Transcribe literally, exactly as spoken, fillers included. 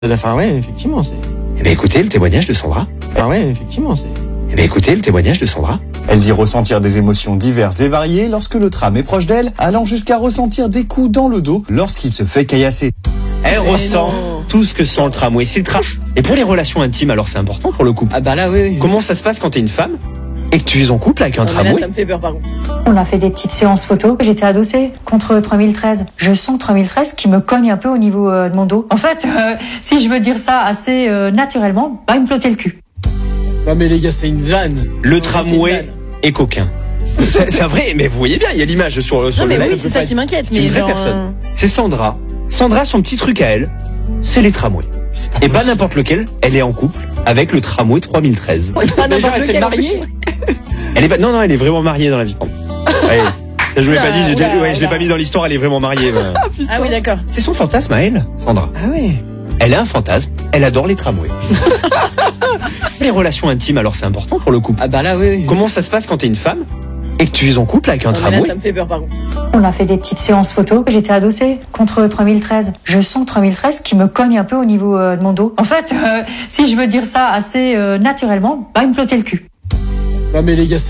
Enfin, ouais, effectivement, c'est. Eh bien, écoutez le témoignage de Sandra. Enfin, ouais, effectivement, c'est. Eh bien, écoutez le témoignage de Sandra. Elle dit ressentir des émotions diverses et variées lorsque le tram est proche d'elle, allant jusqu'à ressentir des coups dans le dos lorsqu'il se fait caillasser. Elle Mais ressent non. tout ce que sent le tramway. C'est le trash. Et pour les relations intimes, alors c'est important pour le couple. Ah bah là, oui, oui. Comment ça se passe quand t'es une femme et que tu es en couple avec un Non, mais là, tramway? ça me fait peur par contre. On a fait des petites séances photos. J'étais adossée contre trois mille treize. Je sens trois mille treize qui me cogne un peu au niveau euh, de mon dos. En fait, euh, si je veux dire ça assez euh, naturellement, bah, il me flottait le cul. Non, mais les gars, c'est une vanne. Le c'est tramway une vanne. est coquin. C'est c'est vrai, mais vous voyez bien, il y a l'image sur, sur Non, le mais live. oui, c'est ça qui m'inquiète. C'est Mais une vraie genre, personne. C'est Sandra. Sandra, son petit truc à elle, c'est les tramways. Et pas n'importe lequel, elle est en couple avec le tramway trois mille treize. Ouais, pas Mais genre, n'importe elle s'est lequel, en mariée. Elle est pas, non, non, elle est vraiment mariée dans la vie. Pardon. Ouais. Je l'ai Oula, pas dit, j'ai- oula, ouais, je l'ai oula. pas mis dans l'histoire, elle est vraiment mariée. bah. Ah oui, d'accord. C'est son fantasme à elle, Sandra. Ah ouais. Elle a un fantasme, elle adore les tramways. Les relations intimes, alors c'est important pour le couple. Ah bah là, oui, oui. Comment ça se passe quand t'es une femme et que tu es en couple avec un Non, mais là, tramway? ça me fait peur par contre. On a fait des petites séances photos. J'étais adossée contre trois mille treize. Je sens trois mille treize qui me cogne un peu au niveau euh, de mon dos. En fait, euh, si je veux dire ça assez euh, naturellement, bah, il me flottait le cul. Non, mais les gars, c'est